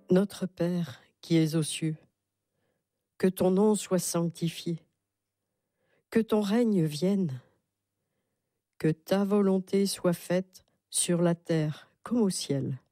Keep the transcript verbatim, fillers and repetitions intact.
Notre Père qui es aux cieux, que ton nom soit sanctifié, que ton règne vienne, que ta volonté soit faite sur la terre comme au ciel.